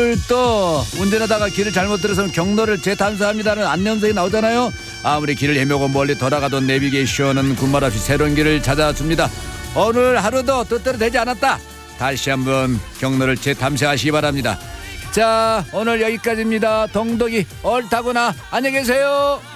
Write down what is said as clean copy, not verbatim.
오늘도 운전하다가 길을 잘못 들어서면 경로를 재탐사합니다는 안내음성이 나오잖아요. 아무리 길을 헤매고 멀리 돌아가던 내비게이션은 군말 없이 새로운 길을 찾아줍니다. 오늘 하루도 뜻대로 되지 않았다. 다시 한번 경로를 재탐사하시기 바랍니다. 자, 오늘 여기까지입니다. 동덕이 옳다구나. 안녕히 계세요.